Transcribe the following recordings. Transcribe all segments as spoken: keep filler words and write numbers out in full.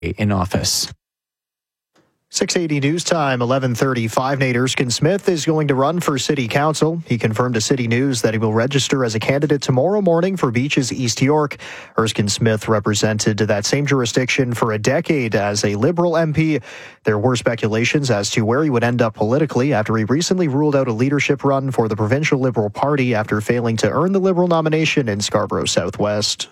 in office. six eighty News Time, eleven thirty-five. Nate Erskine-Smith is going to run for City Council. He confirmed to City News that he will register as a candidate tomorrow morning for Beaches East York. Erskine-Smith represented that same jurisdiction for a decade as a Liberal M P. There were speculations as to where he would end up politically after he recently ruled out a leadership run for the Provincial Liberal Party after failing to earn the Liberal nomination in Scarborough Southwest.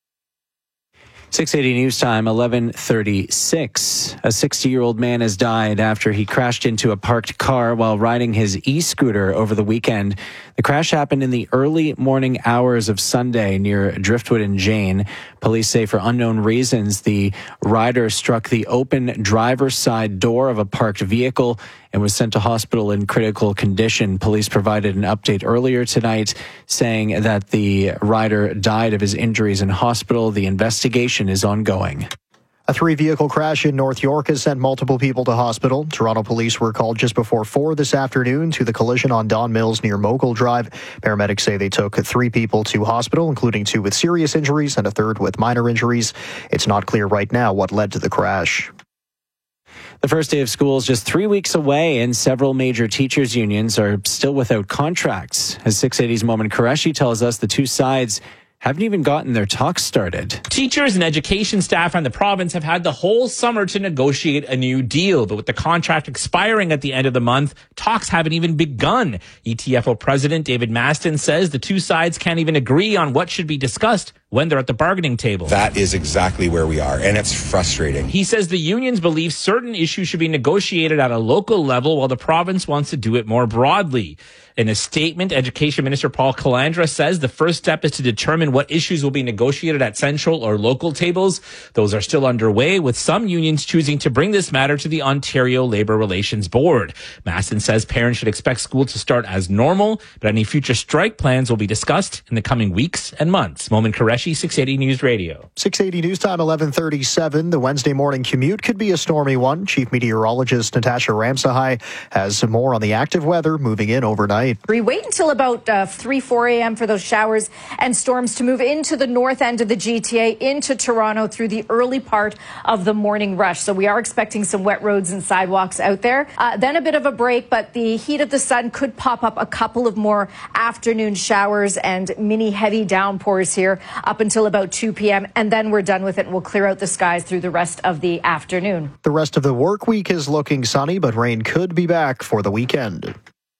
six eighty News Time, eleven thirty-six. A sixty-year-old man has died after he crashed into a parked car while riding his e-scooter over the weekend. The crash happened in the early morning hours of Sunday near Driftwood and Jane. Police say for unknown reasons, the rider struck the open driver's side door of a parked vehicle and was sent to hospital in critical condition. Police provided an update earlier tonight saying that the rider died of his injuries in hospital. The investigation is ongoing. A three-vehicle crash in North York has sent multiple people to hospital. Toronto police were called just before four this afternoon to the collision on Don Mills near Mogul Drive. Paramedics say they took three people to hospital, including two with serious injuries and a third with minor injuries. It's not clear right now what led to the crash. The first day of school is just three weeks away, and several major teachers' unions are still without contracts. As six eighty's Momin Qureshi tells us, the two sides haven't even gotten their talks started. Teachers and education staff in the province have had the whole summer to negotiate a new deal, but with the contract expiring at the end of the month, talks haven't even begun. E T F O President David Maston says the two sides can't even agree on what should be discussed when they're at the bargaining table. That is exactly where we are, and it's frustrating. He says the unions believe certain issues should be negotiated at a local level while the province wants to do it more broadly. In a statement, Education Minister Paul Calandra says the first step is to determine what issues will be negotiated at central or local tables. Those are still underway, with some unions choosing to bring this matter to the Ontario Labour Relations Board. Maston says parents should expect school to start as normal, but any future strike plans will be discussed in the coming weeks and months. Momin Qureshi, six eighty News Radio. six eighty News Time, eleven thirty-seven. The Wednesday morning commute could be a stormy one. Chief Meteorologist Natasha Ramsahai has more on the active weather moving in overnight. We wait until about uh, three, four a.m. for those showers and storms to move into the north end of the G T A, into Toronto through the early part of the morning rush. So we are expecting some wet roads and sidewalks out there. Uh, then a bit of a break, but the heat of the sun could pop up a couple of more afternoon showers and mini heavy downpours here up until about two p.m. And then we're done with it and we'll clear out the skies through the rest of the afternoon. The rest of the work week is looking sunny, but rain could be back for the weekend.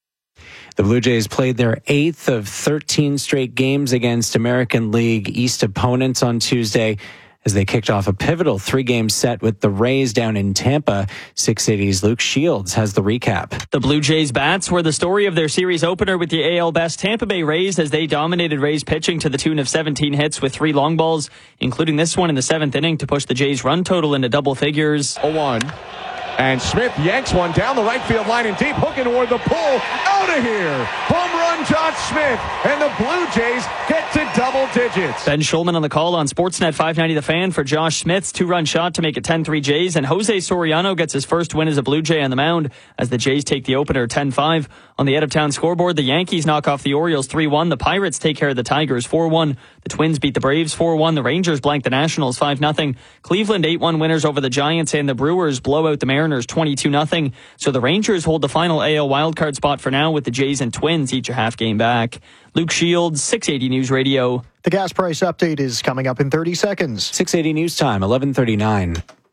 The Blue Jays played their eighth of thirteen straight games against American League East opponents on Tuesday as they kicked off a pivotal three-game set with the Rays down in Tampa. six eighty's Luke Shields has the recap. The Blue Jays bats were the story of their series opener with the A L best Tampa Bay Rays as they dominated Rays pitching to the tune of seventeen hits with three long balls, including this one in the seventh inning to push the Jays' run total into double figures. oh one. And Smith yanks one down the right field line and deep, hooking toward the pull. Out of here. Home run, Josh Smith. And the Blue Jays get to double digits. Ben Schulman on the call on Sportsnet five ninety The Fan for Josh Smith's two-run shot to make it ten three Jays. And Jose Soriano gets his first win as a Blue Jay on the mound as the Jays take the opener ten five. On the out-of-town scoreboard, the Yankees knock off the Orioles three one. The Pirates take care of the Tigers four one. The Twins beat the Braves four one. The Rangers blank the Nationals five nothing. Cleveland eight one winners over the Giants, and the Brewers blow out the Mariners twenty-two nothing. So the Rangers hold the final A L wildcard spot for now, with the Jays and Twins each a half game back. Luke Shields, six eighty News Radio. The gas price update is coming up in thirty seconds. six eighty News Time, eleven thirty-nine.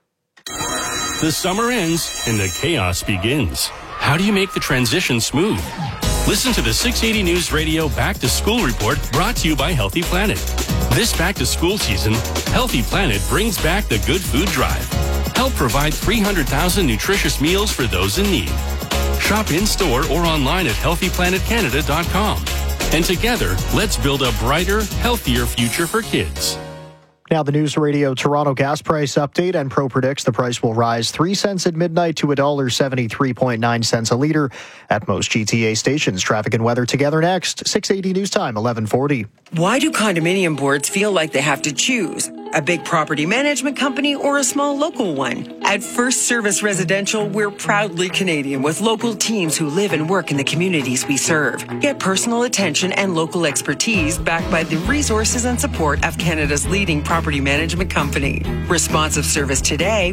The summer ends and the chaos begins. How do you make the transition smooth? Listen to the six eighty News Radio Back to School Report, brought to you by Healthy Planet. This back to school season, Healthy Planet brings back the Good Food Drive. Help provide three hundred thousand nutritious meals for those in need. Shop in-store or online at healthy planet canada dot com. And together, let's build a brighter, healthier future for kids. Now the News Radio Toronto gas price update. Enpro predicts the price will rise three cents at midnight to one dollar seventy-three point nine cents a litre at most G T A stations. Traffic and weather together next. six eighty News Time, eleven forty. Why do condominium boards feel like they have to choose? a big property management company, or a small local one. At First Service Residential, we're proudly Canadian with local teams who live and work in the communities we serve. Get personal attention and local expertise backed by the resources and support of Canada's leading property management company. Responsive service today